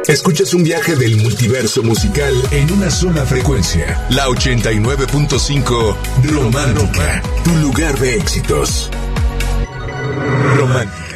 Escuchas un viaje del multiverso musical en una sola frecuencia. La 89.5 Romántica, tu lugar de éxitos. Romántica.